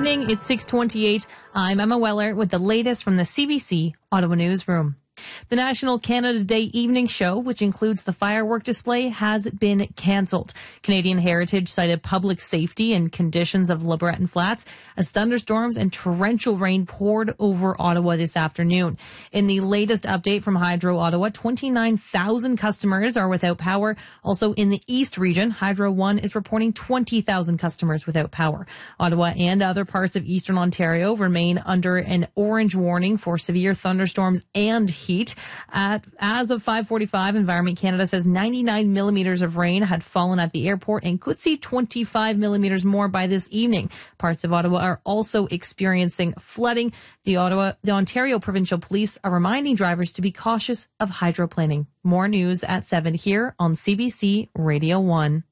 evening. It's 6:28. I'm Emma Weller with the latest from the CBC Ottawa Newsroom. The National Canada Day evening show, which includes the firework display, has been cancelled. Canadian Heritage cited public safety and conditions of LeBreton Flats as thunderstorms and torrential rain poured over Ottawa this afternoon. In the latest update from Hydro Ottawa, 29,000 customers are without power. Also in the East region, Hydro One is reporting 20,000 customers without power. Ottawa and other parts of Eastern Ontario remain under an orange warning for severe thunderstorms and heat. As of 5:45, Environment Canada says 99 millimeters of rain had fallen at the airport and could see 25 millimeters more by this evening. Parts of Ottawa are also experiencing flooding. The Ontario Provincial Police are reminding drivers to be cautious of hydroplaning. More news at 7 here on CBC Radio 1.